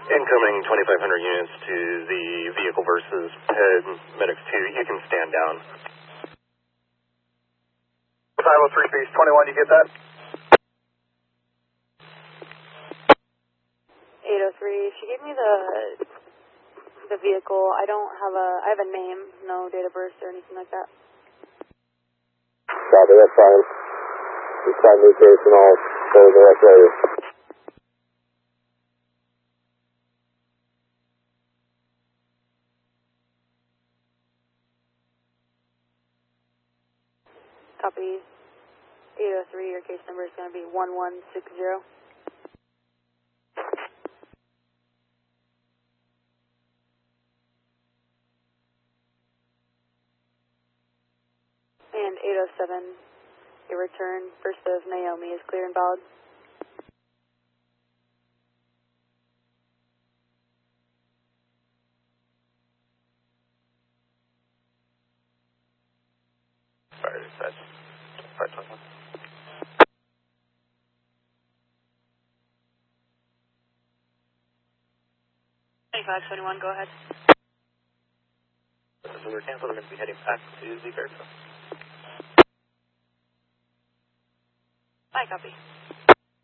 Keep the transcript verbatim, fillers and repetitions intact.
Incoming twenty-five hundred units to the vehicle versus head medics two. You can stand down. five oh three base twenty-one, you get that? eight oh three, she gave me the the vehicle. I don't have a, I have a name, no date of birth or anything like that. Copy, that's fine. Just find me case and I'll go to the rest later. Copy. eight oh three, your case number is going to be one one six zero. And eight oh seven, your return, first of Naomi, is clear and valid. Sorry, that's five twenty-one. twenty-five twenty-one, go ahead. So we're canceled, we're going to be heading back to the Fairfield. Hi, copy.